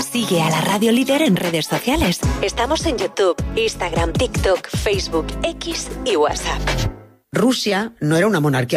Sigue a la Radio Líder en redes sociales. Estamos en YouTube, Instagram, TikTok, Facebook, X y WhatsApp. Rusia no era una monarquía